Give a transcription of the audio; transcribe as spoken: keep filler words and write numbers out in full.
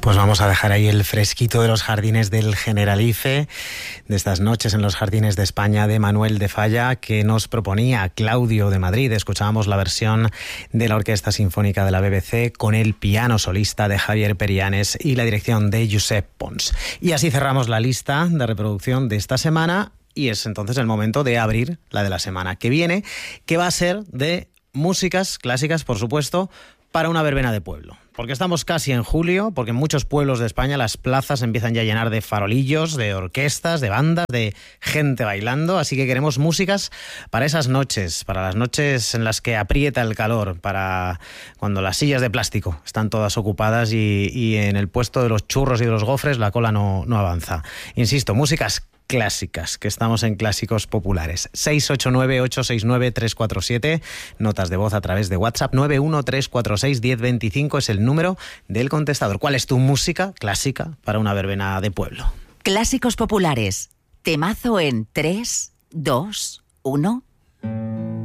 Pues vamos a dejar ahí el fresquito de los jardines del Generalife, de estas noches en los jardines de España de Manuel de Falla, que nos proponía Claudio de Madrid. Escuchábamos la versión de la Orquesta Sinfónica de la B B C con el piano solista de Javier Perianes y la dirección de Josep Pons. Y así cerramos la lista de reproducción de esta semana y es entonces el momento de abrir la de la semana que viene, que va a ser de músicas clásicas, por supuesto, para una verbena de pueblo. Porque estamos casi en julio, porque en muchos pueblos de España las plazas empiezan ya a llenar de farolillos, de orquestas, de bandas, de gente bailando, así que queremos músicas para esas noches, para las noches en las que aprieta el calor, para cuando las sillas de plástico están todas ocupadas y, y en el puesto de los churros y de los gofres la cola no, no avanza. Insisto, músicas clásicas, que estamos en Clásicos Populares. seis ocho nueve, ocho seis nueve, tres cuatro siete, notas de voz a través de WhatsApp. Nueve uno tres cuatro seis, diez veinticinco es el número del contestador. ¿Cuál es tu música clásica para una verbena de pueblo? Clásicos Populares. Temazo en tres, dos, uno.